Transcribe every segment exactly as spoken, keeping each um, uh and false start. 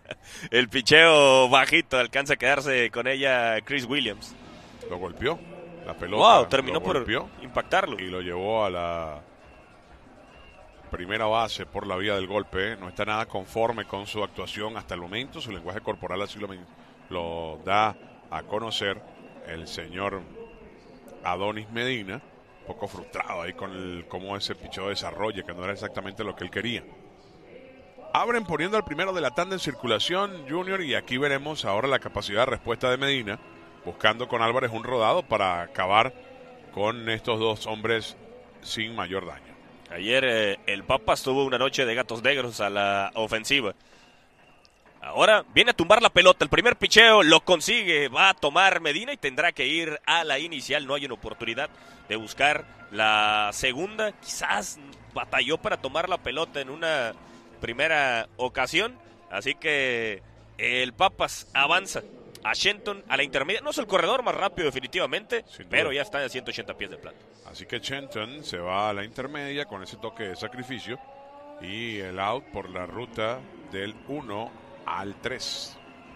El picheo bajito alcanza a quedarse con ella Chris Williams. Lo golpeó. La pelota. Wow, terminó por golpeó impactarlo. y lo llevó a la primera base por la vía del golpe. No está nada conforme con su actuación hasta el momento. Su lenguaje corporal así lo, lo da a conocer el señor Adonis Medina. Un poco frustrado ahí con el, cómo ese picheo desarrolla, que no era exactamente lo que él quería. Abren poniendo al primero de la tanda en circulación, Junior, y aquí veremos ahora la capacidad de respuesta de Medina, buscando con Álvarez un rodado para acabar con estos dos hombres sin mayor daño. Ayer eh, el Papas tuvo una noche de gatos negros a la ofensiva. Ahora viene a tumbar la pelota, el primer picheo lo consigue, va a tomar Medina y tendrá que ir a la inicial. No hay una oportunidad de buscar la segunda, quizás batalló para tomar la pelota en una primera ocasión, así que el Papas avanza a Shenton, a la intermedia. No es el corredor más rápido definitivamente, pero ya está a ciento ochenta pies de plata. Así que Shenton se va a la intermedia con ese toque de sacrificio y el out por la ruta del uno al tres.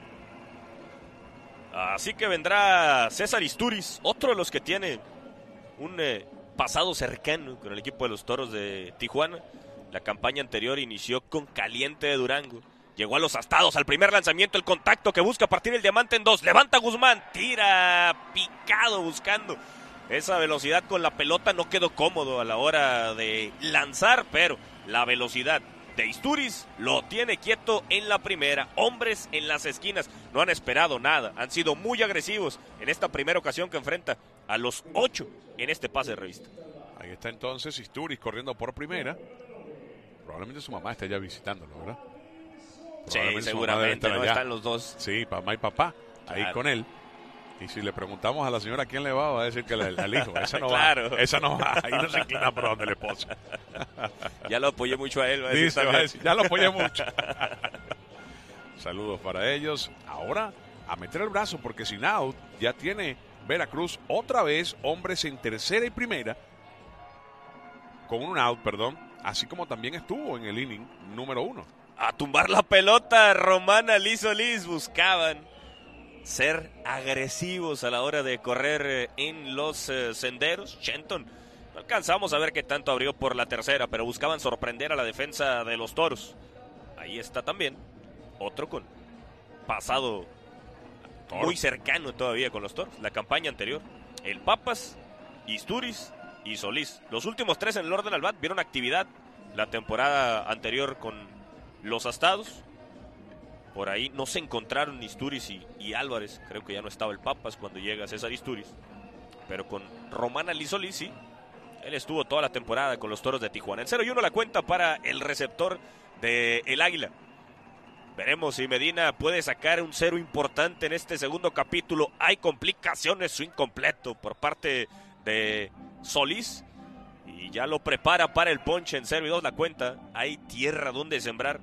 Así que vendrá César Isturiz, otro de los que tiene un eh, pasado cercano con el equipo de los Toros de Tijuana. La campaña anterior inició con Caliente de Durango. Llegó a los astados al primer lanzamiento, el contacto que busca partir el diamante en dos. Levanta Guzmán, tira picado buscando esa velocidad con la pelota. No quedó cómodo a la hora de lanzar, pero la velocidad de Isturiz lo tiene quieto en la primera. Hombres en las esquinas no han esperado nada. Han sido muy agresivos en esta primera ocasión que enfrenta a los ocho en este pase de revista. Ahí está entonces Isturiz corriendo por primera. Probablemente su mamá esté ya visitándolo, ¿verdad? Sí, seguramente, ¿no? Están los dos. Sí, mamá y papá, ahí claro, con él. Y si le preguntamos a la señora a quién le va, va a decir que al, al hijo. Esa no claro. va, esa no va, ahí no se inclina por donde le posa. Ya lo apoyé mucho a él, va a decir, Dice, va a decir ya lo apoyé mucho. Saludos para ellos. Ahora, a meter el brazo, porque sin out, ya tiene Veracruz otra vez hombres en tercera y primera, con un out, perdón, así como también estuvo en el inning número uno. A tumbar la pelota, Romana Liz Solís. Buscaban ser agresivos a la hora de correr en los eh, senderos. Shenton, no alcanzamos a ver qué tanto abrió por la tercera, pero buscaban sorprender a la defensa de los Toros. Ahí está también otro con pasado Toro. Muy cercano todavía con los Toros. La campaña anterior, el Papas, Isturiz y Solís. Los últimos tres en el orden al bat vieron actividad la temporada anterior con los astados. Por ahí no se encontraron Isturiz y, y Álvarez. Creo que ya no estaba el Papas cuando llega César Isturiz. Pero con Román Solís, sí. Él estuvo toda la temporada con los Toros de Tijuana. En cero y uno la cuenta para el receptor de el Águila. Veremos si Medina puede sacar un cero importante en este segundo capítulo. Hay complicaciones, su incompleto por parte de Solís. Y ya lo prepara para el ponche. En cero y dos la cuenta. Hay tierra donde sembrar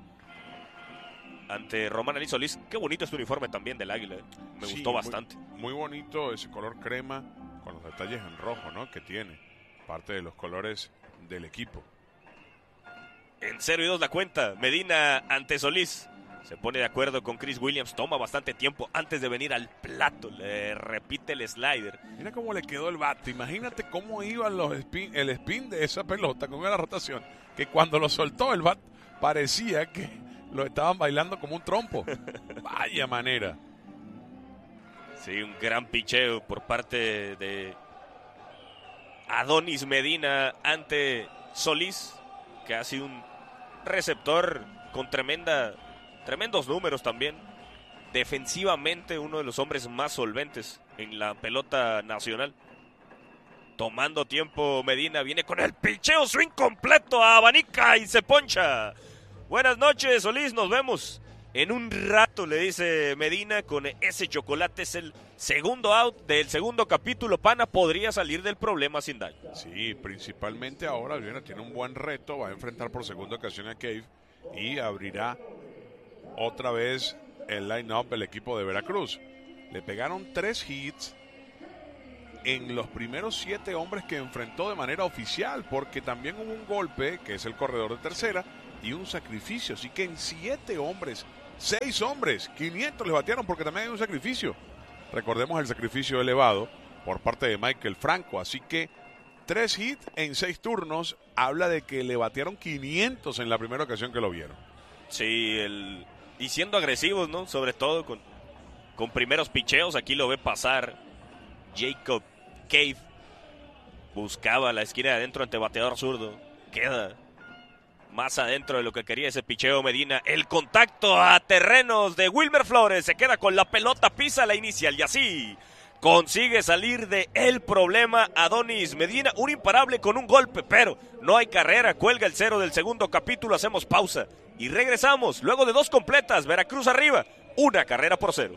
ante Román Alí Solís. Qué bonito es el uniforme también del Águila. Me sí, gustó bastante. Muy, muy bonito ese color crema con los detalles en rojo, ¿no? Que tiene. Parte de los colores del equipo. En cero y dos la cuenta. Medina ante Solís. Se pone de acuerdo con Chris Williams. Toma bastante tiempo antes de venir al plato. Le repite el slider. Mira cómo le quedó el bate. Imagínate cómo iba los spin, el spin de esa pelota con la rotación. Que cuando lo soltó el bat parecía que lo estaban bailando como un trompo. Vaya manera. Sí, un gran picheo por parte de Adonis Medina ante Solís, que ha sido un receptor con tremenda, tremendos números también. Defensivamente uno de los hombres más solventes en la pelota nacional. Tomando tiempo Medina, viene con el picheo swing completo a abanica y se poncha. Buenas noches, Solís, nos vemos en un rato, le dice Medina, con ese chocolate. Es el segundo out del segundo capítulo. Pana podría salir del problema sin daño. Sí, principalmente ahora viene, tiene un buen reto, va a enfrentar por segunda ocasión a Cave y abrirá otra vez el line-up del equipo de Veracruz. Le pegaron tres hits en los primeros siete hombres que enfrentó de manera oficial, porque también hubo un golpe, que es el corredor de tercera, y un sacrificio, así que en siete hombres Seis hombres, quinientos les batearon porque también hay un sacrificio. Recordemos el sacrificio elevado por parte de Michael Franco. Así que tres hits en seis turnos habla de que le batearon quinientos en la primera ocasión que lo vieron. Sí, el... y siendo agresivos, ¿no? Sobre todo con, con primeros picheos. Aquí lo ve pasar Jacob Cave. Buscaba la esquina de adentro ante bateador zurdo. Queda más adentro de lo que quería ese picheo Medina. El contacto a terrenos de Wilmer Flores. Se queda con la pelota, pisa la inicial y así consigue salir de el problema Adonis Medina. Un imparable con un golpe, pero no hay carrera. Cuelga el cero del segundo capítulo. Hacemos pausa y regresamos. Luego de dos completas, Veracruz arriba. Una carrera por cero.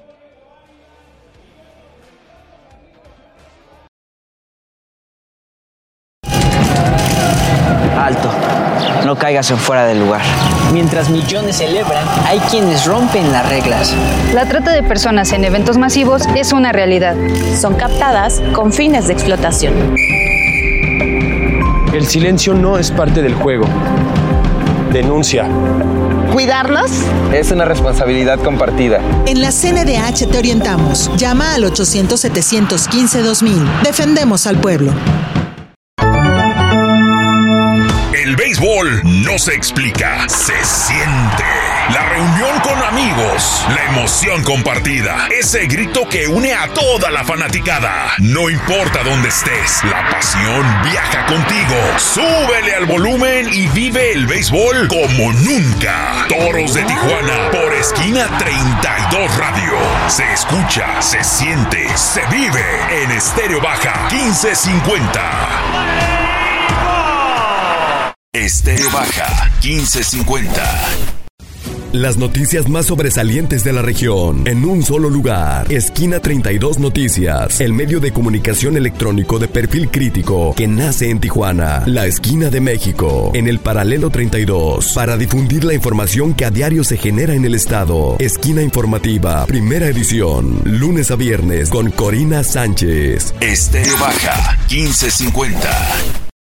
Alto, no caigas en fuera del lugar. Mientras millones celebran, hay quienes rompen las reglas. La trata de personas en eventos masivos es una realidad. Son captadas con fines de explotación. El silencio no es parte del juego. Denuncia. ¿Cuidarnos? Es una responsabilidad compartida. En la C N D H te orientamos. Llama al ochocientos, setecientos quince, dos mil. Defendemos al pueblo. El béisbol no se explica, se siente. La reunión con amigos, la emoción compartida, ese grito que une a toda la fanaticada. No importa dónde estés, la pasión viaja contigo. Súbele al volumen y vive el béisbol como nunca. Toros de Tijuana por Esquina treinta y dos Radio. Se escucha, se siente, se vive en Estéreo Baja quince cincuenta. Estéreo Baja quince cincuenta. Las noticias más sobresalientes de la región en un solo lugar. Esquina treinta y dos Noticias, el medio de comunicación electrónico de perfil crítico que nace en Tijuana, la esquina de México, en el paralelo treinta y dos, para difundir la información que a diario se genera en el estado. Esquina informativa, primera edición, lunes a viernes con Corina Sánchez. Estéreo Baja quince cincuenta.